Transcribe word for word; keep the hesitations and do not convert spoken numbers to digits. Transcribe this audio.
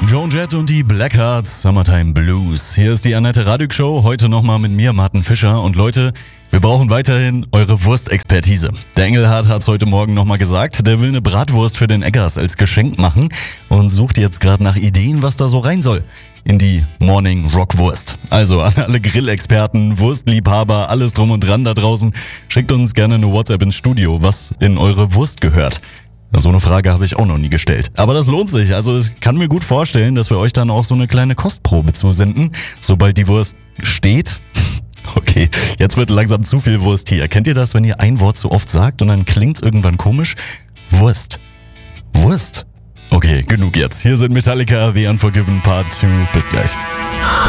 Joan Jett und die Blackhearts, Summertime Blues. Hier ist die Annette Radig Show, heute nochmal mit mir, Martin Fischer. Und Leute, wir brauchen weiterhin eure Wurstexpertise. Der Engelhardt hat's heute Morgen nochmal gesagt, der will eine Bratwurst für den Eggers als Geschenk machen und sucht jetzt gerade nach Ideen, was da so rein soll in die Morning Rock Wurst. Also an alle Grillexperten, Wurstliebhaber, alles drum und dran da draußen, schickt uns gerne eine WhatsApp ins Studio, was in eure Wurst gehört. So eine Frage habe ich auch noch nie gestellt. Aber das lohnt sich. Also ich kann mir gut vorstellen, dass wir euch dann auch so eine kleine Kostprobe zusenden, sobald die Wurst steht. Okay, jetzt wird langsam zu viel Wurst hier. Kennt ihr das, wenn ihr ein Wort zu oft sagt und dann klingt's irgendwann komisch? Wurst. Wurst. Okay, genug jetzt. Hier sind Metallica, The Unforgiven Part zwei. Bis gleich.